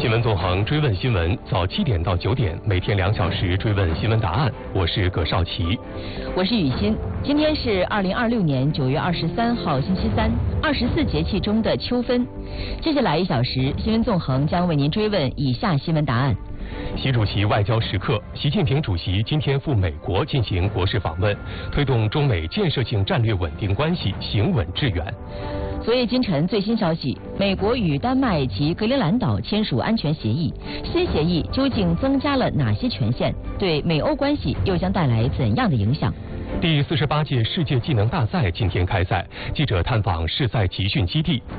新闻纵横追问新闻，早7点到9点，每天2小时追问新闻答案。我是葛少奇， 我是雨欣。今天是2026年9月23号，星期三，24节气中的秋分。接下来1小时，新闻纵横将为您追问以下新闻答案。 习主席外交时刻，习近平主席今天赴美国进行国事访问，推动中美建设性战略稳定关系行稳致远。 昨夜今晨最新消息，美国与丹麦及格陵兰岛签署安全协议，新协议究竟增加了哪些权限？对美欧关系又将带来怎样的影响？ 第48届世界技能大赛今天开赛，记者探访世赛集训基地。